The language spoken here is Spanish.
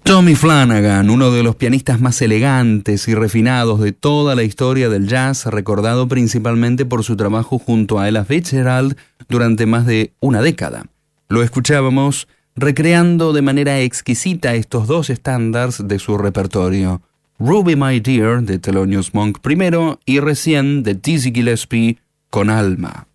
Tommy Flanagan, uno de los pianistas más elegantes y refinados de toda la historia del jazz, recordado principalmente por su trabajo junto a Ella Fitzgerald durante más de una década. Lo escuchábamos recreando de manera exquisita estos dos estándares de su repertorio: Ruby My Dear de Thelonious Monk primero y recién de Dizzy Gillespie con Alma.